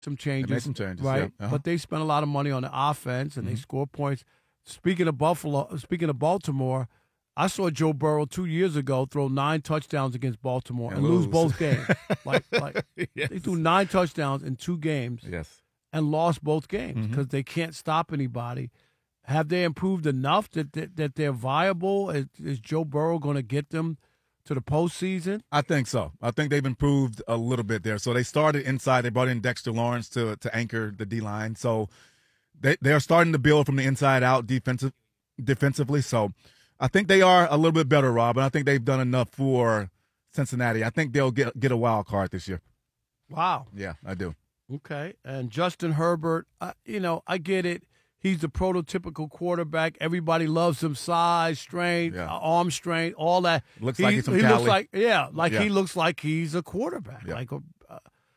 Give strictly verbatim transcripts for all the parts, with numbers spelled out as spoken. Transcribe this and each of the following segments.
some changes. They made some changes, right? yeah. Uh-huh. But they spent a lot of money on the offense, and mm-hmm. they score points. Speaking of Buffalo, speaking of Baltimore, I saw Joe Burrow two years ago throw nine touchdowns against Baltimore and, and lose. lose both games. like, like yes. They threw nine touchdowns in two games yes. and lost both games because mm-hmm. they can't stop anybody. Have they improved enough that that, that they're viable? Is, is Joe Burrow going to get them to the postseason? I think so. I think they've improved a little bit there. So they started inside. They brought in Dexter Lawrence to to anchor the D-line. So they they are starting to build from the inside out defensive defensively. So I think they are a little bit better, Rob, and I think they've done enough for Cincinnati. I think they'll get get a wild card this year. Wow. Yeah, I do. Okay. And Justin Herbert, uh, you know, I get it. He's the prototypical quarterback. Everybody loves him. Size, strength, yeah. arm strength, all that. Looks he, like he's from he Cali. looks like yeah, like yeah. he looks like he's a quarterback. Yeah. Like, a, uh,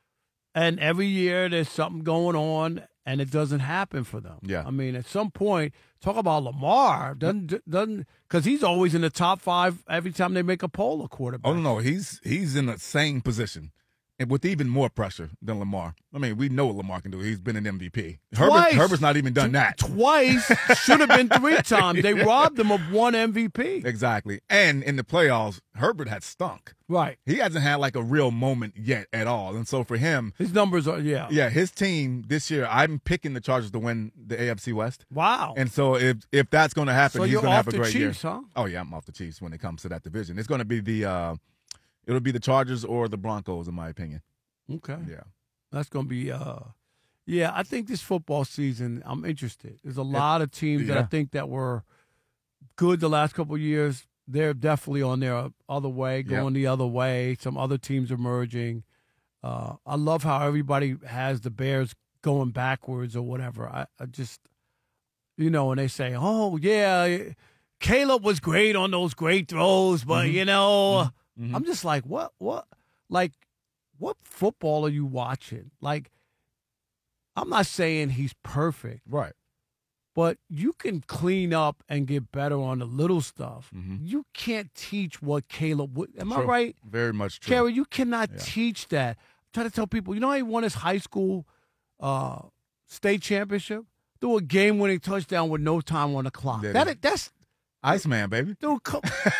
and every year there's something going on, and it doesn't happen for them. Yeah. I mean, at some point, talk about Lamar doesn't doesn't because he's always in the top five every time they make a poll of quarterback. Oh no, no, he's he's in the same position. And with even more pressure than Lamar. I mean, we know what Lamar can do. He's been an M V P. Herbert, Herbert's not even done that. Twice. Should have been three times. They robbed him of one M V P. Exactly. And in the playoffs, Herbert had stunk. Right. He hasn't had like a real moment yet at all. And so for him. His numbers are, yeah. Yeah, his team this year, I'm picking the Chargers to win the A F C West. Wow. And so if if that's going to happen, so he's you're going to have a the great Chiefs, year. Huh? Oh, yeah, I'm off the Chiefs when it comes to that division. It's going to be the uh, – it'll be the Chargers or the Broncos, in my opinion. Okay. Yeah. That's going to be, uh, yeah, I think this football season, I'm interested. There's a lot of teams yeah. that I think that were good the last couple of years. They're definitely on their other way, going yep. the other way. Some other teams emerging. Uh, I love how everybody has the Bears going backwards or whatever. I, I just, you know, and they say, oh, yeah, Caleb was great on those great throws, but, mm-hmm. you know, mm-hmm. I'm just like, what, what? Like, what football are you watching? Like, I'm not saying he's perfect. Right. But you can clean up and get better on the little stuff. Mm-hmm. You can't teach what Caleb would. Am true. I right? Very much true. Kerry, you cannot yeah. teach that. I try to tell people, you know how he won his high school uh, state championship? Threw a game-winning touchdown with no time on the clock. Did That it? That's Iceman, baby. Dude, come,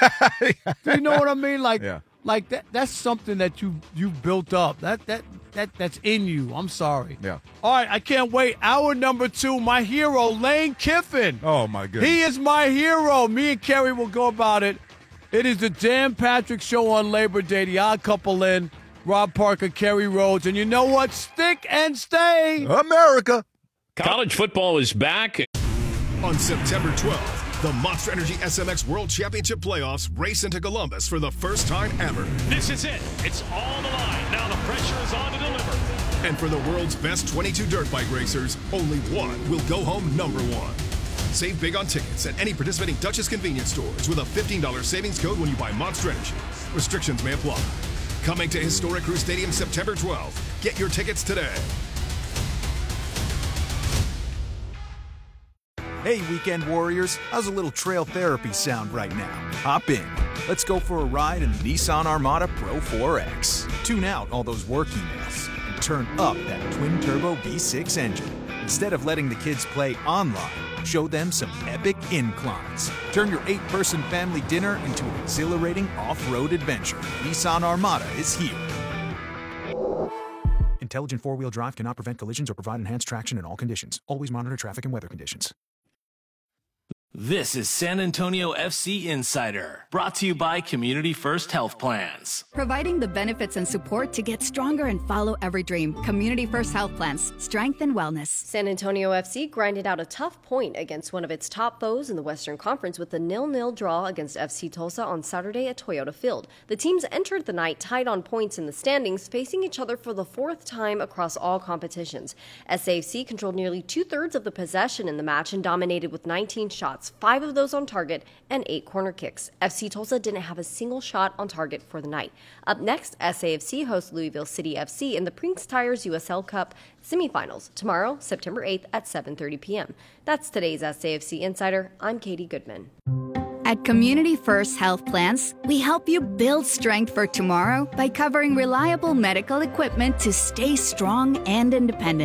do you know what I mean? Like, yeah. like that. That's something that you you built up. That that that that's in you. I'm sorry. Yeah. All right, I can't wait. Hour number two, my hero, Lane Kiffin. Oh my goodness. He is my hero. Me and Kerry will go about it. It is the Dan Patrick Show on Labor Day. The Odd Couple in. Rob Parker, Kerry Rhodes, and you know what? Stick and stay, America. College football is back on September twelfth. The Monster Energy S M X World Championship Playoffs race into Columbus for the first time ever. This is it. It's all the line. Now the pressure is on to deliver. And for the world's best twenty-two dirt bike racers, only one will go home number one. Save big on tickets at any participating Dutchess convenience stores with a fifteen dollars savings code when you buy Monster Energy. Restrictions may apply. Coming to Historic Crew Stadium September twelfth. Get your tickets today. Hey, Weekend Warriors, how's a little trail therapy sound right now? Hop in. Let's go for a ride in the Nissan Armada Pro four X. Tune out all those work emails and turn up that twin-turbo V six engine. Instead of letting the kids play online, show them some epic inclines. Turn your eight-person family dinner into an exhilarating off-road adventure. Nissan Armada is here. Intelligent four-wheel drive cannot prevent collisions or provide enhanced traction in all conditions. Always monitor traffic and weather conditions. This is San Antonio F C Insider, brought to you by Community First Health Plans. Providing the benefits and support to get stronger and follow every dream. Community First Health Plans, strength and wellness. San Antonio F C grinded out a tough point against one of its top foes in the Western Conference with a nil nil draw against F C Tulsa on Saturday at Toyota Field. The teams entered the night tied on points in the standings, facing each other for the fourth time across all competitions. S A F C controlled nearly two-thirds of the possession in the match and dominated with nineteen shots, five of those on target, and eight corner kicks. F C Tulsa didn't have a single shot on target for the night. Up next, S A F C hosts Louisville City F C in the Brinks Tires U S L Cup semifinals tomorrow, September eighth at seven thirty p.m. That's today's S A F C Insider. I'm Katie Goodman. At Community First Health Plans, we help you build strength for tomorrow by covering reliable medical equipment to stay strong and independent.